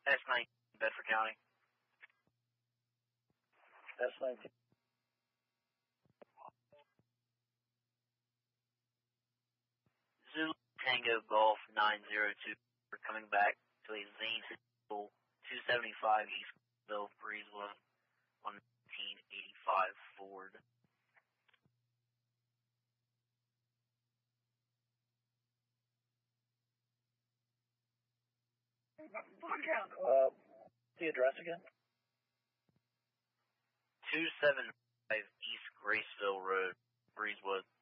S19, Bedford County. S19. Zulu Tango Golf 902. We're coming back to a Zane 275 East Bill Breezewood on 1985 Ford. The address again? 275 East Graceville Road, Breezewood.